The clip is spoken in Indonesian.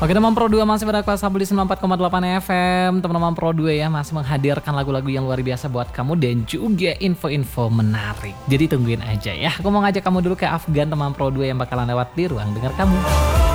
Oke teman Pro 2 masih pada kelas Sabli 94,8 FM. Teman-teman Pro 2 ya masih menghadirkan lagu-lagu yang luar biasa buat kamu dan juga info-info menarik. Jadi tungguin aja ya. Aku mau ngajak kamu dulu ke Afgan teman Pro 2 yang bakalan lewat di ruang dengar kamu.